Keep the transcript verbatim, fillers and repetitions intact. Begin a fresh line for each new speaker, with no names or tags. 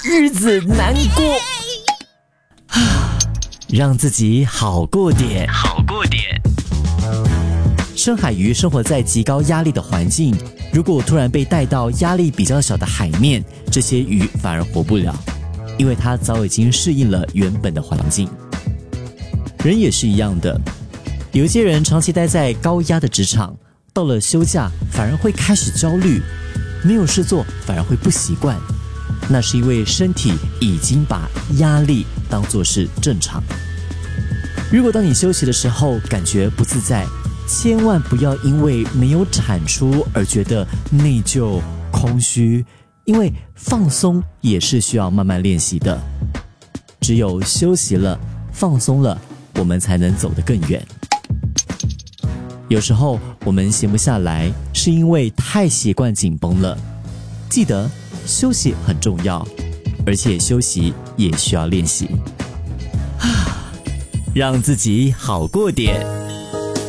日子难过。让自己好过点，好过点。深海鱼生活在极高压力的环境，如果突然被带到压力比较小的海面，这些鱼反而活不了，因为它早已经适应了原本的环境。人也是一样的，有一些人长期待在高压的职场，到了休假反而会开始焦虑，没有事做反而会不习惯，那是因为身体已经把压力当作是正常。如果当你休息的时候感觉不自在，千万不要因为没有产出而觉得内疚、空虚，因为放松也是需要慢慢练习的。只有休息了、放松了，我们才能走得更远。有时候我们闲不下来，是因为太习惯紧绷了。记得休息很重要，而且休息也需要练习。让自己好过点。